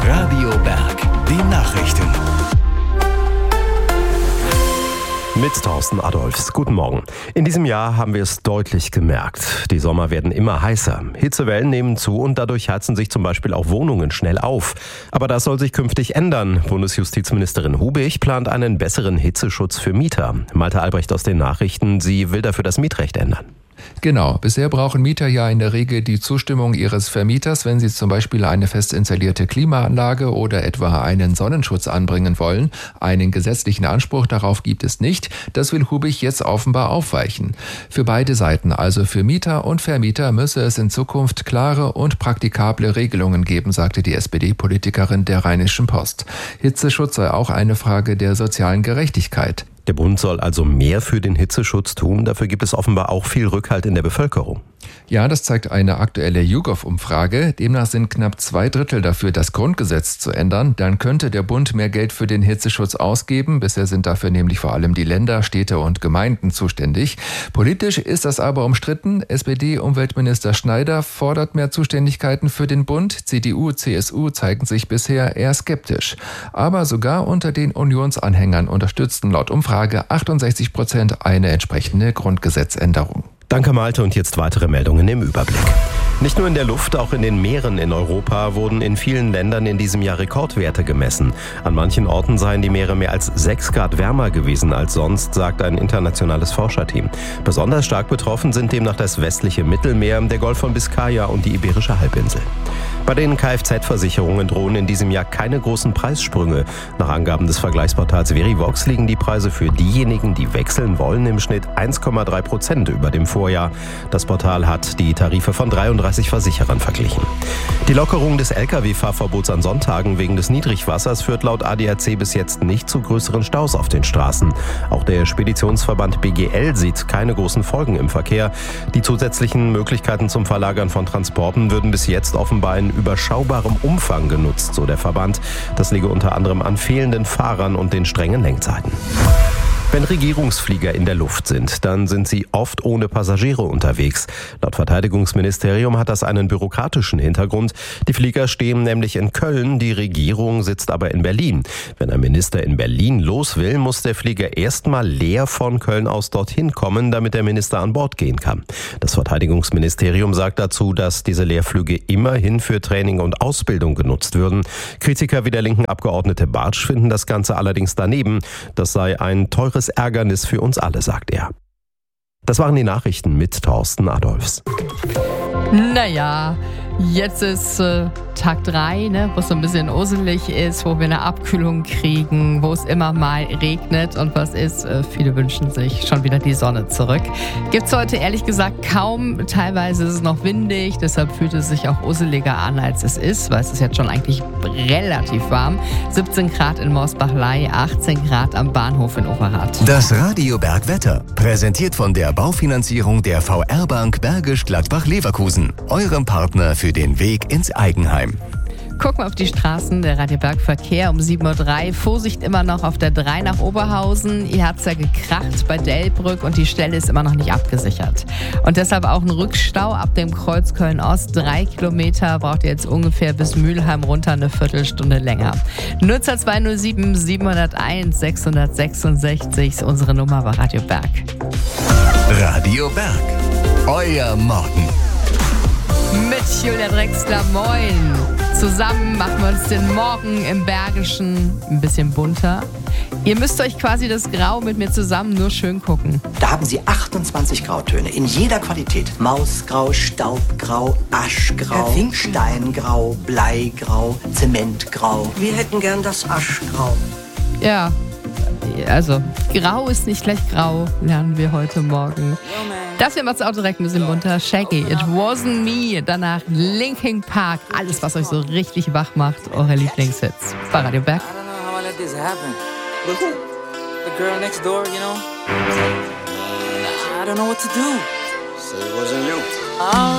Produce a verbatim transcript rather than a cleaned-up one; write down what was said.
Radio Berg, die Nachrichten. Mit Thorsten Adolphs. Guten Morgen. In diesem Jahr haben wir es deutlich gemerkt. Die Sommer werden immer heißer. Hitzewellen nehmen zu und dadurch heizen sich zum Beispiel auch Wohnungen schnell auf. Aber das soll sich künftig ändern. Bundesjustizministerin Hubig plant einen besseren Hitzeschutz für Mieter. Malte Albrecht aus den Nachrichten. Sie will dafür das Mietrecht ändern. Genau. Bisher brauchen Mieter ja in der Regel die Zustimmung ihres Vermieters, wenn sie zum Beispiel eine fest installierte Klimaanlage oder etwa einen Sonnenschutz anbringen wollen. Einen gesetzlichen Anspruch darauf gibt es nicht. Das will Hubig jetzt offenbar aufweichen. Für beide Seiten, also für Mieter und Vermieter, müsse es in Zukunft klare und praktikable Regelungen geben, sagte die S P D-Politikerin der Rheinischen Post. Hitzeschutz sei auch eine Frage der sozialen Gerechtigkeit. Der Bund soll also mehr für den Hitzeschutz tun. Dafür gibt es offenbar auch viel Rückhalt in der Bevölkerung. Ja, das zeigt eine aktuelle YouGov-Umfrage. Demnach sind knapp zwei Drittel dafür, das Grundgesetz zu ändern. Dann könnte der Bund mehr Geld für den Hitzeschutz ausgeben. Bisher sind dafür nämlich vor allem die Länder, Städte und Gemeinden zuständig. Politisch ist das aber umstritten. S P D-Umweltminister Schneider fordert mehr Zuständigkeiten für den Bund. C D U, C S U zeigen sich bisher eher skeptisch. Aber sogar unter den Unionsanhängern unterstützten laut Umfrage achtundsechzig Prozent eine entsprechende Grundgesetzänderung. Danke Malte und jetzt weitere Meldungen im Überblick. Nicht nur in der Luft, auch in den Meeren in Europa wurden in vielen Ländern in diesem Jahr Rekordwerte gemessen. An manchen Orten seien die Meere mehr als sechs Grad wärmer gewesen als sonst, sagt ein internationales Forscherteam. Besonders stark betroffen sind demnach das westliche Mittelmeer, der Golf von Biskaya und die Iberische Halbinsel. Bei den Kfz-Versicherungen drohen in diesem Jahr keine großen Preissprünge. Nach Angaben des Vergleichsportals Verivox liegen die Preise für diejenigen, die wechseln wollen, im Schnitt eins Komma drei Prozent über dem Vorjahr. Das Portal hat die Tarife von dreiunddreißig Versicherern verglichen. Die Lockerung des L K W-Fahrverbots an Sonntagen wegen des Niedrigwassers führt laut A D A C bis jetzt nicht zu größeren Staus auf den Straßen. Auch der Speditionsverband B G L sieht keine großen Folgen im Verkehr. Die zusätzlichen Möglichkeiten zum Verlagern von Transporten würden bis jetzt offenbar in überschaubarem Umfang genutzt, so der Verband. Das liege unter anderem an fehlenden Fahrern und den strengen Lenkzeiten. Wenn Regierungsflieger in der Luft sind, dann sind sie oft ohne Passagiere unterwegs. Laut Verteidigungsministerium hat das einen bürokratischen Hintergrund. Die Flieger stehen nämlich in Köln, die Regierung sitzt aber in Berlin. Wenn ein Minister in Berlin los will, muss der Flieger erstmal leer von Köln aus dorthin kommen, damit der Minister an Bord gehen kann. Das Verteidigungsministerium sagt dazu, dass diese Leerflüge immerhin für Training und Ausbildung genutzt würden. Kritiker wie der linken Abgeordnete Bartsch finden das Ganze allerdings daneben. Das sei ein teures Ärgernis für uns alle, sagt er. Das waren die Nachrichten mit Thorsten Adolphs. Naja, jetzt ist äh, Tag drei, ne, wo es so ein bisschen uselig ist, wo wir eine Abkühlung kriegen, wo es immer mal regnet und was ist, äh, viele wünschen sich schon wieder die Sonne zurück. Gibt's heute ehrlich gesagt kaum, teilweise ist es noch windig, deshalb fühlt es sich auch useliger an, als es ist, weil es ist jetzt schon eigentlich relativ warm. siebzehn Grad in Morsbach-Ley, achtzehn Grad am Bahnhof in Overath. Das Radio Berg Wetter, präsentiert von der Baufinanzierung der V R Bank Bergisch Gladbach-Leverkusen, eurem Partner für den Weg ins Eigenheim. Gucken wir auf die Straßen, der Radio Berg Verkehr um sieben Uhr drei. Vorsicht immer noch auf der drei nach Oberhausen. Hier hat es ja gekracht bei Delbrück und die Stelle ist immer noch nicht abgesichert. Und deshalb auch ein Rückstau ab dem Kreuz Köln-Ost. Drei Kilometer braucht ihr jetzt ungefähr bis Mülheim runter, eine Viertelstunde länger. Nutzer zwei null sieben sieben null eins sechs sechs sechs ist unsere Nummer bei Radio Berg. Radio Berg, euer Morgen. Mit Julia Drexler, moin. Zusammen machen wir uns den Morgen im Bergischen ein bisschen bunter. Ihr müsst euch quasi das Grau mit mir zusammen nur schön gucken. Da haben Sie achtundzwanzig Grautöne in jeder Qualität. Mausgrau, Staubgrau, Aschgrau, Steingrau, Bleigrau, Zementgrau. Wir hätten gern das Aschgrau. Ja, also grau ist nicht gleich grau, lernen wir heute Morgen. Dafür macht es auch direkt ein bisschen bunter. Shaggy, It Wasn't Me. Danach Linkin Park. Alles, was euch so richtig wach macht. Eure Lieblingshits. Bei Radio Berg. I don't know how I let this happen. But who? The girl next door, you know? I don't know what to do. So it wasn't you.